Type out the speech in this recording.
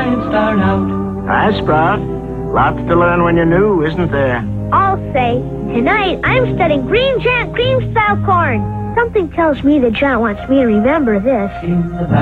giant start out. Hi, Sprout. Lots to learn when you're new, isn't there? I'll say. Tonight, I'm studying green giant cream-style corn. Something tells me the giant wants me to remember this. In the